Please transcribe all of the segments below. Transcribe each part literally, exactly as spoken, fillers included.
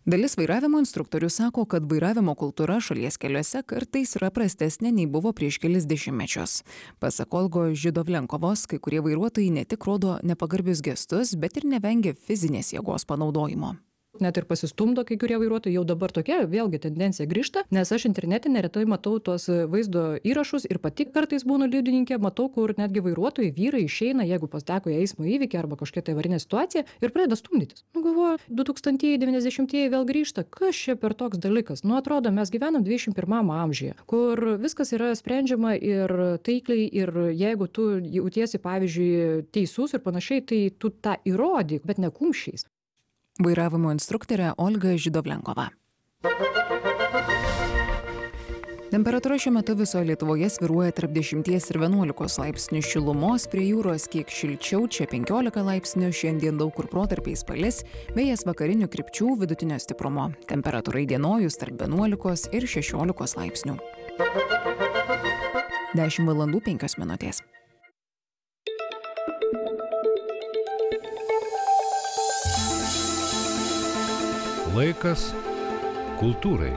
Dalis vairavimo instruktorių sako, kad vairavimo kultūra šalies keliuose kartais yra prastesnė nei buvo prieš kelis dešimtmečius. Pasak Olgos Židovlenkovos, kai kurie vairuotojai ne tik rodo nepagarbius gestus, bet ir nevengia fizinės jėgos panaudojimo. Net ir pasistumdo kai kurie vairuotojai, jau dabar tokia vėlgi tendencija grįžta, nes aš internete neretai matau tuos vaizdo įrašus ir pati kartais būnu liudininkė, matau, kur netgi vairuotojai, vyrai išeina, jeigu pateko į eismo įvykį arba kažkokią tai avarinę situaciją ir pradeda stumdytis. Nu galvoju, du tūkstantieji, devyniasdešimtieji vėl grįžta, kas čia per toks dalykas? Nu atrodo, mes gyvenam dvidešimt pirmam amžiuje, kur viskas yra sprendžiama ir taikliai, ir jeigu tu jautiesi, pavyzdžiui, teisus ir panašiai, tai tu tą įrodyk, bet ne kumščiais. Vairavimo instruktorė Olga Židovlenkova. Temperatūra šiuo metu visoje Lietuvoje svyruoja tarp dešimties ir vienuolikos laipsnių šilumos, prie jūros kiek šilčiau, čia penkiolika laipsnių, šiandien daug kur protarpiais palis, vėjas vakarinių krypčių vidutinio stiprumo. Temperatūra įdienojus tarp vienuolikos ir šešiolikos laipsnių. dešimt valandų penkios minutės. Laikas kultūrai.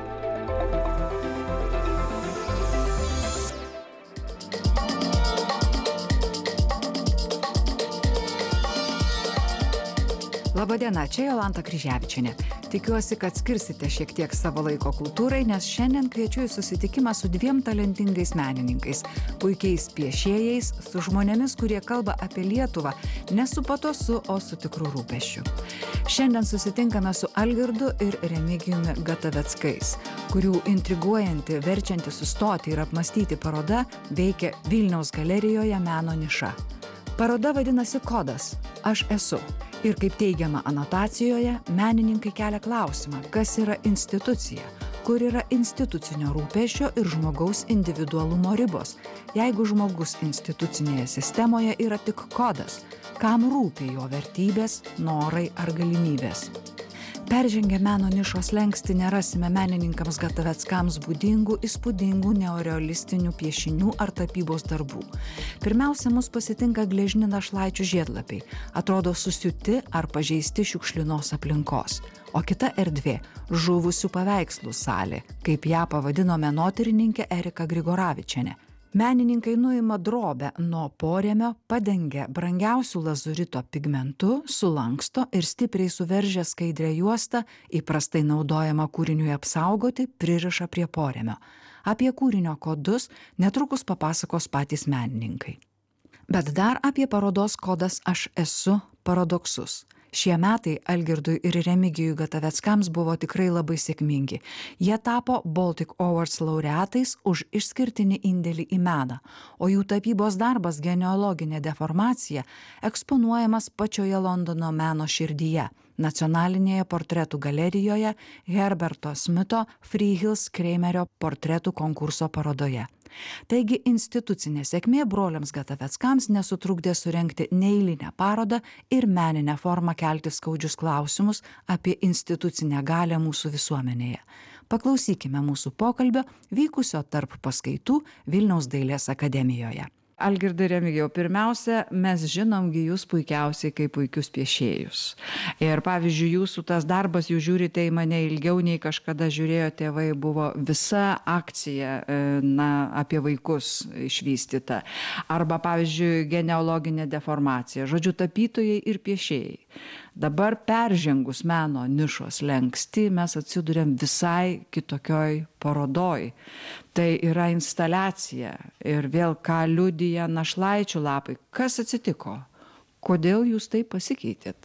Labadiena, čia Jolanta Kryževičienė. Tikiuosi, kad skirsite šiek tiek savo laiko kultūrai, nes šiandien kviečiu į susitikimą su dviem talentingais menininkais, puikiais piešėjais, su žmonėmis, kurie kalba apie Lietuvą ne su patosu, o su tikru rūpesčiu. Šiandien susitinkame su Algirdu ir Remigijumi Gataveckais, kurių intriguojanti, verčianti sustoti ir apmastyti paroda veikia Vilniaus galerijoje Meno niša. Paroda vadinasi Kodas – Aš esu. Ir kaip teigiama anotacijoje, menininkai kelia klausimą, kas yra institucija, kur yra institucinio rūpesčio ir žmogaus individualumo ribos. Jeigu žmogus institucinėje sistemoje yra tik kodas, kam rūpi jo vertybės, norai ar galimybės. Peržengę meno nišos slenkstį nerasime menininkams Gataveckams būdingų, įspūdingų neorealistinių piešinių ar tapybos darbų. Pirmiausia, mus pasitinka gležni našlaičių žiedlapiai, atrodo susiūti ar pažeisti šiukšlinos aplinkos. O kita erdvė – žuvusių paveikslų salė, kaip ją pavadino menotyrininkė Erika Grigoravičienė. Menininkai nuima drobę nuo porėmio, padengia brangiausių lazurito pigmentu, sulanksto ir stipriai suveržę skaidrę juostą, įprastai naudojama kūriniui apsaugoti, pririša prie porėmio. Apie kūrinio kodus netrukus papasakos patys menininkai. Bet dar apie parodos Kodas Aš esu paradoksus. Šie metai Algirdui ir Remigijui Gataveckams buvo tikrai labai sėkmingi. Jie tapo Baltic Awards laureatais už išskirtinį indėlį į meną, o jų tapybos darbas Genealoginė deformacija eksponuojamas pačioje Londono meno širdyje, nacionalinėje portretų galerijoje Herberto Smito Freehills Kramerio portretų konkurso parodoje. Taigi institucinė sėkmė broliams Gataveckams nesutrukdė surengti neeilinę parodą ir meninę formą kelti skaudžius klausimus apie institucinę galią mūsų visuomenėje. Paklausykime mūsų pokalbio vykusio tarp paskaitų Vilniaus dailės akademijoje. Algirdai, Remigijau, pirmiausia, mes žinomgi jūs puikiausiai kaip puikius piešėjus. Ir pavyzdžiui, jūsų tas darbas, jūs žiūrite į mane ilgiau nei kažkada žiūrėjo tėvai, buvo visa akcija na, apie vaikus išvystyta. Arba, pavyzdžiui, genealoginė deformacija. Žodžiu, tapytojai ir piešėjai. Dabar peržengus meno nišos slenkstį mes atsiduriam visai kitokioj parodoj. Tai yra instaliacija ir vėl ką liudija našlaičių lapai. Kas atsitiko? Kodėl jūs taip pasikeitėt?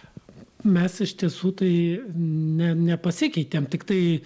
Mes iš tiesų tai ne, nepasikeitėm, tik tai e,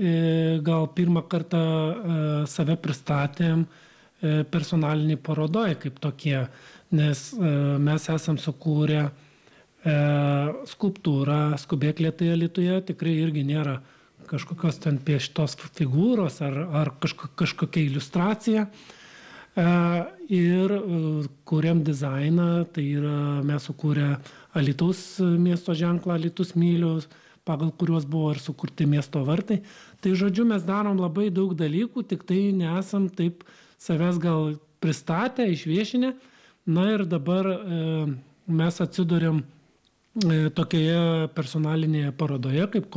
gal pirmą kartą e, save pristatėm e, personalinį parodoje kaip tokie, nes e, mes esam sukūrę E, skulptūra Skubėklėtai Alytuje, tikrai irgi nėra kažkokios ten pieštos figūros ar, ar kažko, kažkokia iliustracija. E, ir kūrėm dizainą, tai yra mes sukūrę Alytaus miesto ženklą, Alytus mylius, pagal kuriuos buvo ir sukurti miesto vartai. Tai žodžiu, mes darom labai daug dalykų, tik tai nesam taip savęs gal pristatę, išviešinę. Na ir dabar e, mes atsiduriam tokioje personalinėje parodoje kaip